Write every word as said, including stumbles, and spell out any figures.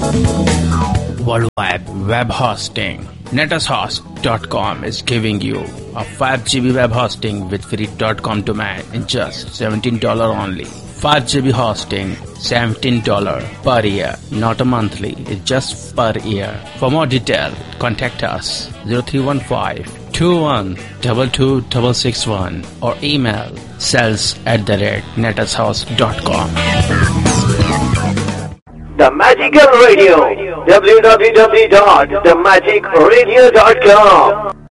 Worldwide Web Hosting. Netashost dot com is giving you a five G B web hosting with free .com domain in just seventeen dollars only. five G B hosting, seventeen dollars per year, not a monthly, it's just per year. For more detail, contact us zero three one five, two one two two six six one or email sales at the rate netashost dot com. The Magical Radio, w w w dot the magic radio dot com.